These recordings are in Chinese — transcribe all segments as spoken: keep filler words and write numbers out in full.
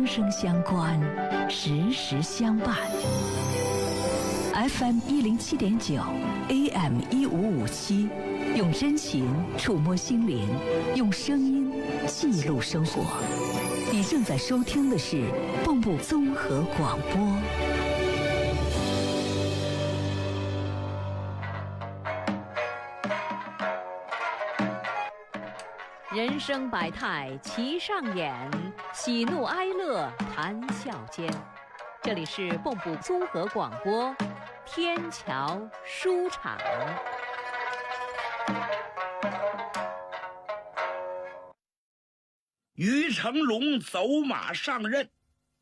生相关，时时相伴。F M 一零七点九 ，A M 一五五七，用真情触摸心灵，用声音记录生活。你正在收听的是蚌埠综合广播。人生百态齐上演，喜怒哀乐谈笑间。这里是蚌埠综合广播，天桥书场。 于成龙走马上任，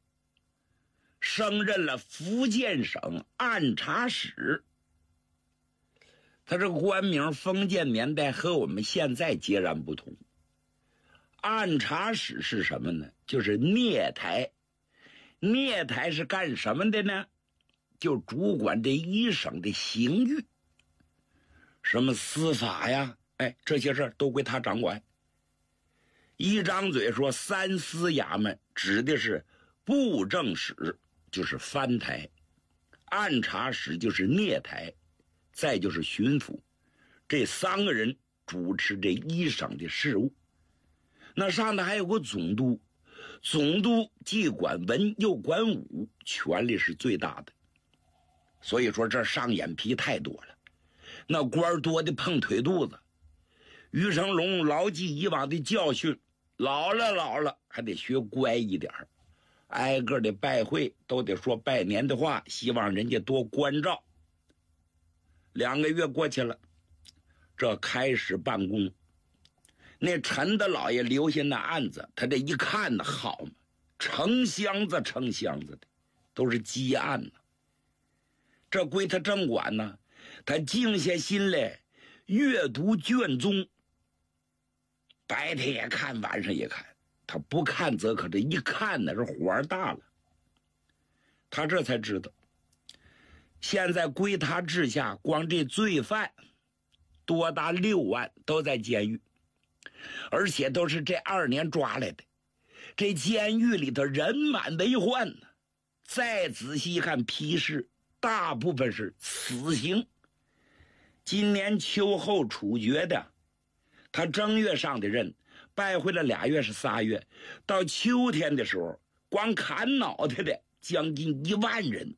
升任了福建省按察使。他这个官名封建年代和我们现在截然不同。按察使是什么呢？就是聂台。聂台是干什么的呢？就主管这一省的刑狱，什么司法呀，哎，这些事儿都归他掌管。一张嘴说三司衙门，指的是布政使，就是藩台；按察使就是聂台，再就是巡抚。这三个人主持这一省的事务。那上头还有个总督，总督既管文又管武，权力是最大的。所以说这上眼皮太多了，那官多的碰腿肚子。于成龙牢记以往的教训，老了老了还得学乖一点，挨个的拜会都得说拜年的话，希望人家多关照。两个月过去了，这开始办公。那陈大老爷留下那案子，他这一看呢，好嘛，成箱子成箱子的，都是积案呢。这归他正管呢，他静下心来阅读卷宗，白天也看，晚上也看。他不看则可，这一看呢，是火大了。他这才知道，现在归他治下，光这罪犯多达六万，都在监狱。而且都是这二年抓来的，这监狱里头人满为患呢。再仔细一看批示，大部分是死刑。今年秋后处决的，他正月上的任，拜会了俩月是仨月，到秋天的时候，光砍脑袋的将近一万人。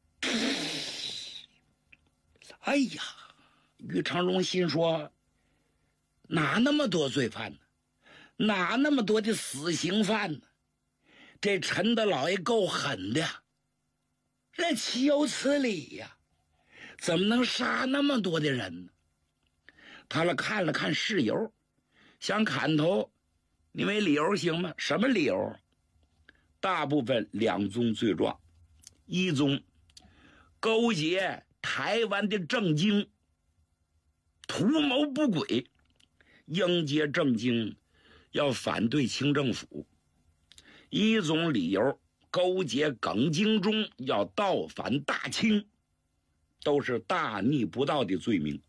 哎呀，于成龙心说，哪那么多罪犯呢？哪那么多的死刑犯呢？这陈大老爷够狠的，这岂有此理呀！怎么能杀那么多的人呢？他了看了看事由，想砍头，你没理由行吗？什么理由？大部分两宗罪状，一宗勾结台湾的政经，图谋不轨，应接政经要反对清政府；一种理由勾结耿精忠要倒反大清，都是大逆不道的罪名。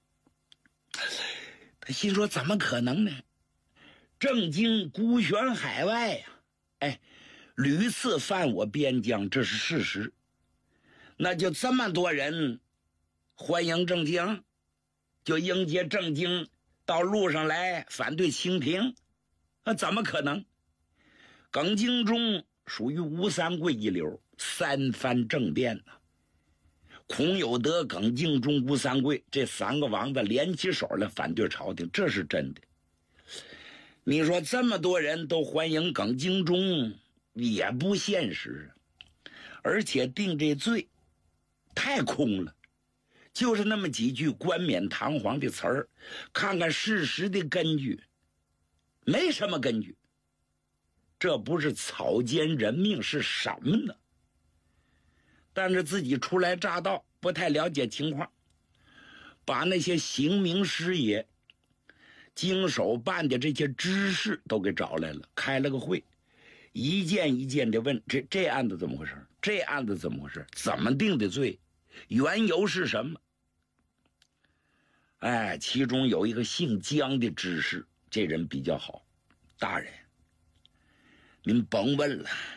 他心说怎么可能呢？郑经孤悬海外呀、啊，哎，屡次犯我边疆，这是事实。那就这么多人欢迎郑经，就迎接郑经到路上来反对清廷，那怎么可能？耿精忠属于吴三桂一流，三番政变呢、啊。孔有德、耿精忠、吴三桂这三个王子联起手来反对朝廷，这是真的。你说这么多人都欢迎耿精忠，也不现实，而且定这罪太空了，就是那么几句冠冕堂皇的词儿，看看事实的根据，没什么根据。这不是草菅人命是什么呢？但是自己初来乍到，不太了解情况，把那些刑名师爷经手办的这些知识都给找来了，开了个会，一件一件的问，这这案子怎么回事？这案子怎么回事？怎么定的罪？缘由是什么？哎，其中有一个姓姜的知识，这人比较好。大人，您甭问了，